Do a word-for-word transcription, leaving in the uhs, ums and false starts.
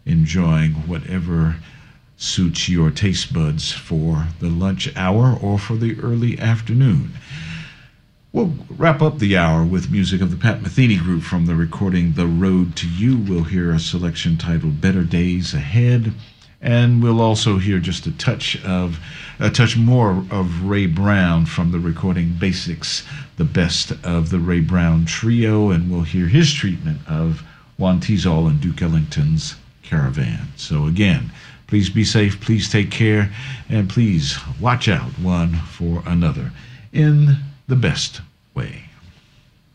enjoying whatever suits your taste buds for the lunch hour or for the early afternoon. We'll wrap up the hour with music of the Pat Metheny Group from the recording The Road to You. We'll hear a selection titled Better Days Ahead, and we'll also hear just a touch of a touch more of Ray Brown from the recording Basics, the best of the Ray Brown Trio, and we'll hear his treatment of Juan Tizol and Duke Ellington's Caravan. So again, please be safe, please take care, and please watch out one for another in the best way.